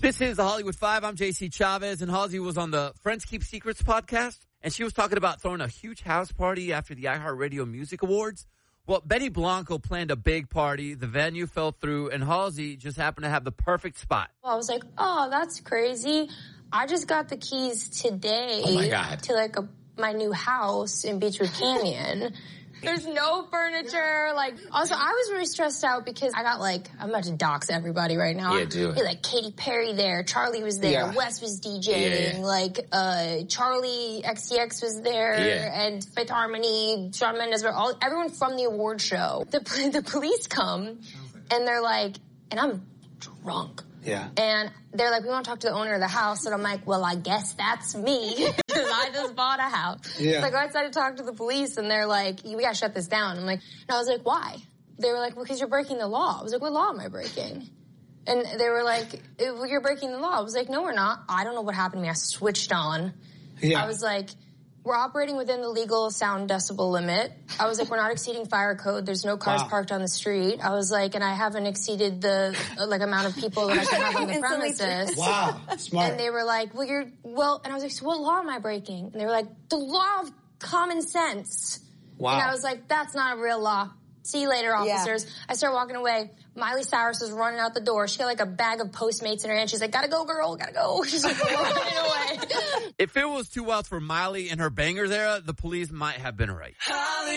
This is the Hollywood Five. I'm JC Chavez, and Halsey was on the Friends Keep Secrets podcast, and she was talking about throwing a huge house party after the iHeartRadio Music Awards. Well, Benny Blanco planned a big party. The venue fell through, and Halsey just happened to have the perfect spot. I was like, oh, that's crazy. I just got the keys today to my new house in Beechwood Canyon. There's no furniture. Also, I was really stressed out because I got I'm about to dox everybody right now. Yeah, do it. Yeah, Katy Perry there. Charlie was there. Yeah. Wes was DJing. Yeah. Charlie XCX was there. Yeah. And Fifth Harmony, Shawn Mendes, everyone from the award show. The police come and they're like, and I'm drunk. Yeah. And they're like, we want to talk to the owner of the house. And I'm like, well, I guess that's me because I just bought a house. Yeah. So I go outside to talk to the police and they're like, we got to shut this down. And I was like, why? They were like, well, because you're breaking the law. I was like, what law am I breaking? And they were like, well, you're breaking the law. I was like, no, we're not. I don't know what happened to me. I switched on. Yeah. I was like, we're operating within the legal sound decibel limit. I was like, we're not exceeding fire code. There's no cars parked on the street. I was like, and I haven't exceeded the amount of people that I can have on the premises. Wow, smart. And they were like, and I was like, so what law am I breaking? And they were like, the law of common sense. Wow. And I was like, that's not a real law. See you later, officers. Yeah. I started walking away. Miley Cyrus was running out the door. She got a bag of Postmates in her hand. She's like, gotta go, girl, gotta go. She's like, running away. If it was too wild for Miley and her bangers era, the police might have been right.